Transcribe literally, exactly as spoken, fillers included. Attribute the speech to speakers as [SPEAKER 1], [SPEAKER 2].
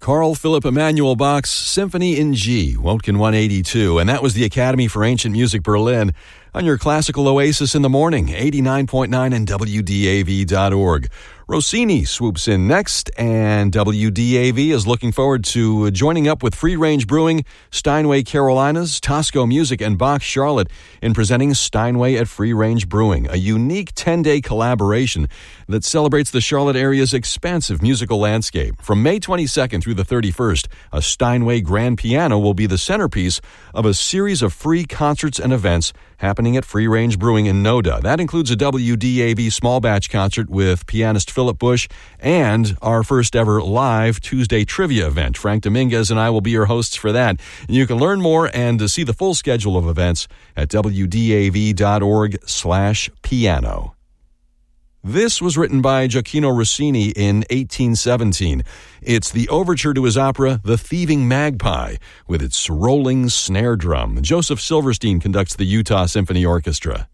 [SPEAKER 1] Carl Philipp Emanuel Bach's Symphony in G, Wotkin one eighty-two, and that was the Academy for Ancient Music Berlin on your classical oasis in the morning, eighty-nine point nine and W D A V dot org. Rossini swoops in next, and W D A V is looking forward to joining up with Free Range Brewing, Steinway Carolinas, Tosco Music, and Bach Charlotte in presenting Steinway at Free Range Brewing, a unique ten-day collaboration that celebrates the Charlotte area's expansive musical landscape. From May twenty-second through the thirty-first, a Steinway grand piano will be the centerpiece of a series of free concerts and events happening at Free Range Brewing in Noda. That includes a W D A V small batch concert with pianist Philip Bush and our first ever live Tuesday trivia event. Frank Dominguez and I will be your hosts for that. You can learn more and to see the full schedule of events at W D A V dot org slash piano. This was written by Gioacchino Rossini in eighteen seventeen. It's the overture to his opera, The Thieving Magpie, with its rolling snare drum. Joseph Silverstein conducts the Utah Symphony Orchestra.